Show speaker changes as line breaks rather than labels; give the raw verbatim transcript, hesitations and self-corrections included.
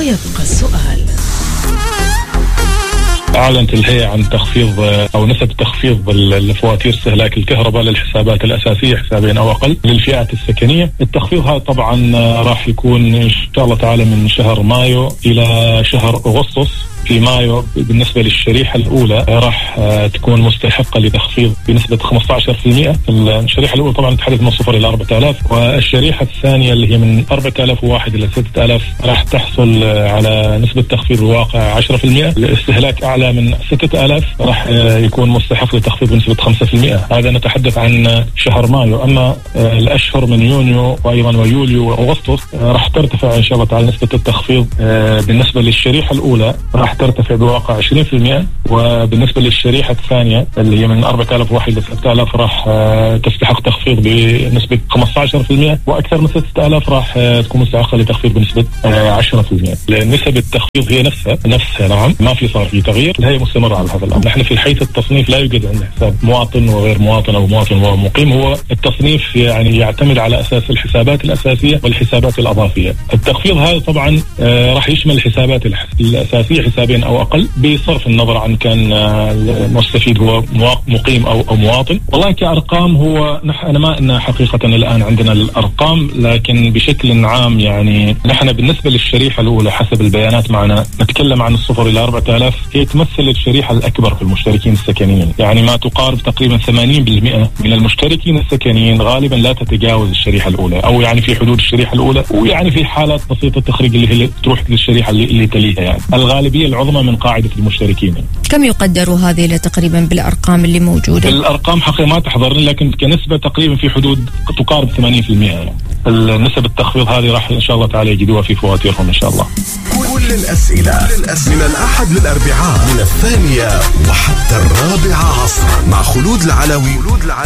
ويبقى السؤال.
أعلنت الهيئة عن تخفيض أو نسب تخفيض الفواتير استهلاك الكهرباء للحسابات الأساسية حسابين أو أقل للفئات السكنية. التخفيض هذا طبعا راح يكون إن شاء الله تعالى من شهر مايو إلى شهر أغسطس. في مايو بالنسبة للشريحة الأولى راح تكون مستحقة لتخفيض بنسبة خمسة عشر بالمئة. الشريحة الأولى طبعا تتحدث من صفر إلى أربعة آلاف، والشريحة الثانية اللي هي من أربعة آلاف وواحد إلى ستة آلاف راح تحصل على نسبة تخفيض الواقع عشرة بالمئة. الاستهلاك أعلى من ستة آلاف راح يكون مستحق لتخفيض بنسبة خمسة بالمئة. هذا نتحدث عن شهر مايو. أما الأشهر من يونيو وأيضا ويوليو وأغسطس راح ترتفع إن شاء الله تعالى نسبة التخفيض بالنسبة للشريحة الأولى راح ترتفع بواقع عشرين بالمئة، وبالنسبة للشريحة الثانية اللي هي من أربعة آلاف واحد إلى ستة آلاف راح تستحق تخفيض بنسبة خمسة عشر بالمئة، وأكثر من ستة آلاف راح تكون مستحقة لتخفيض بنسبة عشرة بالمئة. نسب التخفيض هي نفسها نفسها نعم، ما في صار في تغيير. الهيئة مستمرة على هذا الأمر. نحن في حيث التصنيف لا يوجد عندنا حساب مواطن وغير مواطن أو مواطن ومقيم. هو التصنيف يعني يعتمد على أساس الحسابات الأساسية والحسابات الإضافية. التخفيض هذا طبعا راح يشمل الحسابات الأساسية حسابين أو أقل، بصرف النظر عن كان المستفيد هو مقيم أو أو مواطن. والله كأرقام هو أنا ما إن حقيقة الآن عندنا الأرقام، لكن بشكل عام يعني نحن بالنسبة للشريحة الأولى حسب البيانات معنا نتكلم عن الصفر إلى أربعة آلاف، هي تمثل الشريحة الأكبر في المشتركين السكنيين. يعني ما تقارب تقريبا ثمانين بالمئة من المشتركين السكنيين غالبا لا تتجاوز الشريحة الأولى، أو يعني في حدود الشريحة الأولى، ويعني في حالات بسيطة تخرج اللي هي تروح للشريحة اللي, اللي تليها. يعني الغالبية العظمى من قاعدة المشتركين.
كم يقدر هذه تقريبا بالأرقام اللي موجودة؟
الأرقام حقيقة ما تحضرني، لكن كنسبة تقريبا في حدود تقارب ثمانين بالمئة. يعني النسب التخفيض هذه راح إن شاء الله تعالى يجدوها في فواتيرهم إن شاء الله.
كل الأسئلة من الأحد للأربعاء من الثانية وحتى الرابعة عصرا مع خلود العلوي